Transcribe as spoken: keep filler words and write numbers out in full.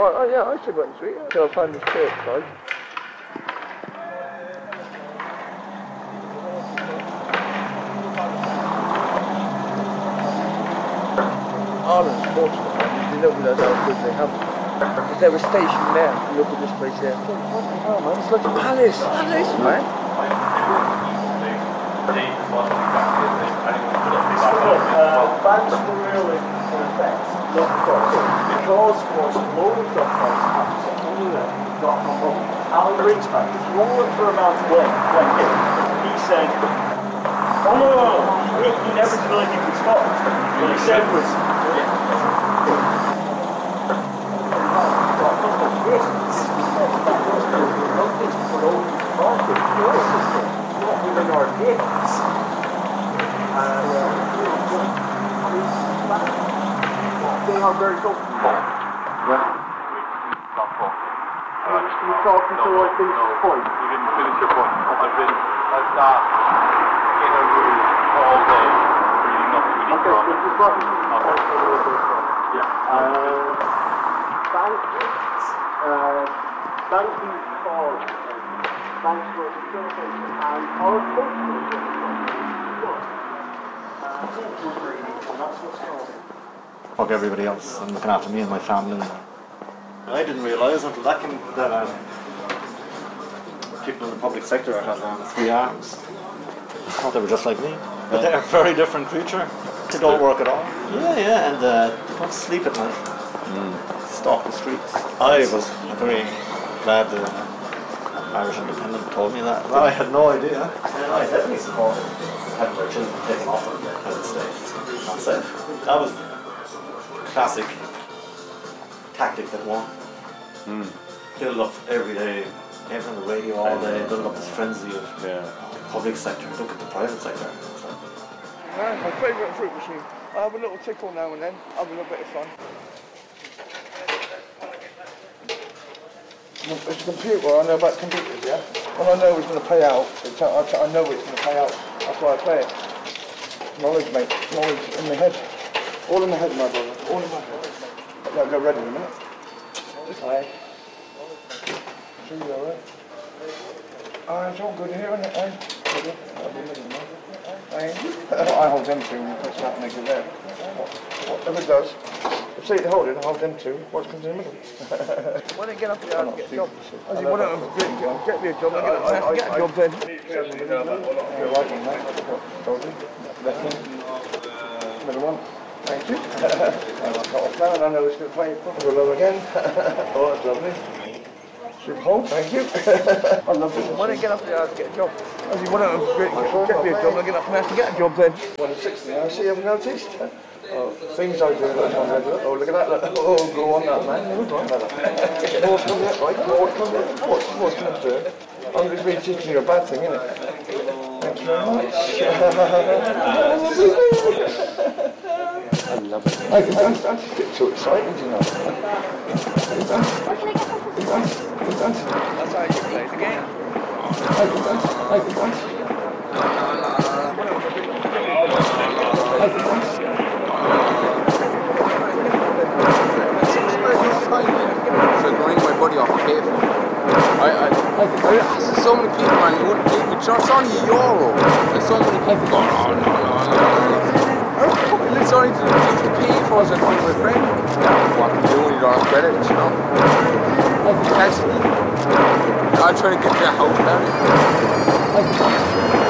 Oh, oh yeah, I should went to it until I found this church side. Ireland's fortunate, man. You know that how good they have. Because they were stationed there. Look at this place here. Oh, fucking hell, man. It's like a palace. Palace, man. Banks were really in effect not crossed. Because was loads of absolutely not a problem. Alan Greenspan was rolling for a mountain lane when hit. He said, oh no, no, no. He, he never did really think he stopped. What he said was, they are very comfortable. Yeah. You talking to like this point? You didn't finish your point. I've been like that in a room all day reading up to Okay, so just what you Yeah. Uh, bank, uh, banking for banks for facilitation and our cultural Fuck everybody else. I'm looking after me and my family. I didn't realise until that came that um, people in the public sector had um, three arms. I thought they were just like me. But they're a very different creature. They don't work at all. Yeah, yeah, and uh, they don't sleep at night. Mm. Stalk the streets. I was very glad the Irish Independent told me that. Well, I had no idea. And I definitely supported having their children taken off them at the States. Not safe. That was classic tactic that won. Mm. Build up every day, every on the radio all day, build up this frenzy of yeah. public sector, look at the private sector. Man, my favourite fruit machine. I have a little tickle now and then, have a little bit of fun. It's a computer, I know about computers, yeah? When I know it's going to pay out, it's, I, I know it's going to pay out, that's why I play it. Knowledge, mate, knowledge in the head. All in the head, my brother, all in my head. I'll go ready in a minute. Hi. See you alright? Ah, it's all good here, isn't it, eh? I hold them two and you put that nigga there. Whatever it does, if say you hold it, I hold them two, what comes in the middle? When I get up here, I'll get a job. I said, why don't I get me a job, I'll get a job then. You're right on that, told you. Left hand, middle one. Thank you. And I've got off now and I know it's going to play proper low again. Oh, that's lovely. Should hold, thank you. I love this. When I get up there, I'll get a job. I said, why don't I get, get me a job, I'll get up and have to get a job then. One at sixty, I see, haven't noticed. Oh, things I do, look, oh, look at that, look. Oh, go on that, man. Go on that. What's coming up, right? What's coming up? What's, what's coming up to it? I'm just being teaching you a bad thing, isn't it? Thank you very much. I love it. I don't, don't get too excited, you know. That's how you play the game. So going my body off the cave. I, I, I, I asked so many people, man, you wouldn't believe it. It's only a euro. There's so many people going, oh, no, no, no. It's only to, to pay for us and for my friend. Yeah, what to do when you don't have credit, you know? You can't sleep. I'm trying to get their house down.